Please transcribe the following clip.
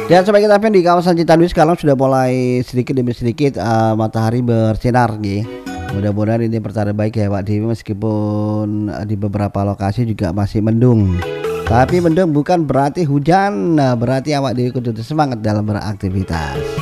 Dan Sobat Kita FM di kawasan Citanduy sekarang sudah mulai sedikit demi sedikit matahari bersinar nih. Mudah-mudahan ini pertanda baik ya Pak Dewi, meskipun di beberapa lokasi juga masih mendung. Tapi mendung bukan berarti hujan, berarti Awak Dewi kudu semangat dalam beraktivitas.